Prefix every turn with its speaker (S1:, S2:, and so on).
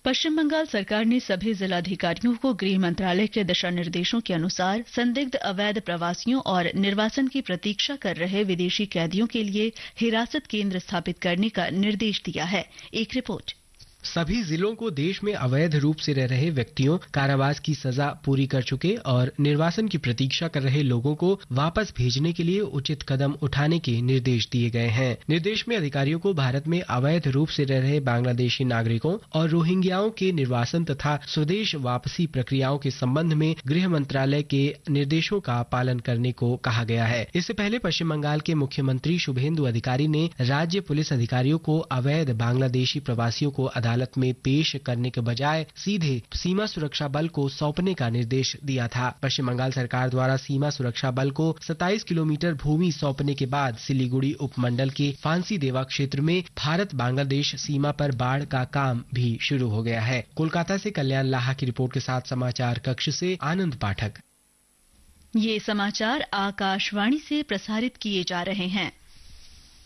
S1: पश्चिम बंगाल सरकार ने सभी जिलाधिकारियों को गृह मंत्रालय के दिशा निर्देशों के अनुसार संदिग्ध अवैध प्रवासियों और निर्वासन की प्रतीक्षा कर रहे विदेशी कैदियों के लिए हिरासत केंद्र स्थापित करने का निर्देश दिया है। एक रिपोर्ट।
S2: सभी जिलों को देश में अवैध रूप से रह रहे व्यक्तियों, कारावास की सजा पूरी कर चुके और निर्वासन की प्रतीक्षा कर रहे लोगों को वापस भेजने के लिए उचित कदम उठाने के निर्देश दिए गए हैं। निर्देश में अधिकारियों को भारत में अवैध रूप से रह रहे बांग्लादेशी नागरिकों और रोहिंग्याओं के निर्वासन तथा स्वदेश वापसी प्रक्रियाओं के संबंध में गृह मंत्रालय के निर्देशों का पालन करने को कहा गया है। इससे पहले पश्चिम बंगाल के मुख्यमंत्री शुभेंदु अधिकारी ने राज्य पुलिस अधिकारियों को अवैध बांग्लादेशी प्रवासियों को अदालत में पेश करने के बजाय सीधे सीमा सुरक्षा बल को सौंपने का निर्देश दिया था। पश्चिम बंगाल सरकार द्वारा सीमा सुरक्षा बल को 27 किलोमीटर भूमि सौंपने के बाद सिलीगुड़ी उपमंडल के फांसी देवा क्षेत्र में भारत बांग्लादेश सीमा पर बाढ़ का काम भी शुरू हो गया है। कोलकाता से कल्याण लाहा की रिपोर्ट के साथ समाचार कक्ष से आनंद पाठक।
S1: ये समाचार आकाशवाणी से प्रसारित किए जा रहे हैं।